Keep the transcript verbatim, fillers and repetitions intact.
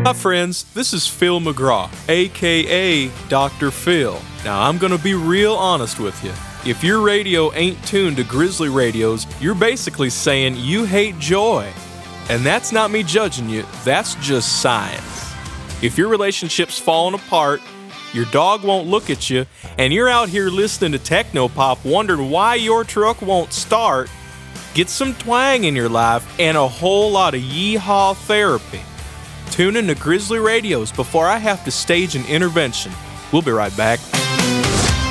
Hi friends, this is Phil McGraw, aka Doctor Phil. Now I'm gonna be real honest with you. If your radio ain't tuned to Grizzly radios, you're basically saying you hate joy. And that's not me judging you, that's just science. If your relationship's falling apart, your dog won't look at you, and you're out here listening to techno-pop wondering why your truck won't start, get some twang in your life and a whole lot of yeehaw therapy. Tune in to Grizzly Radios before I have to stage an intervention. We'll be right back.